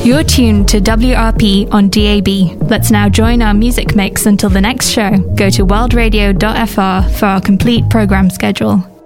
You're tuned to WRP on DAB. Let's now join our music mix until the next show. Go to worldradio.fr for our complete program schedule.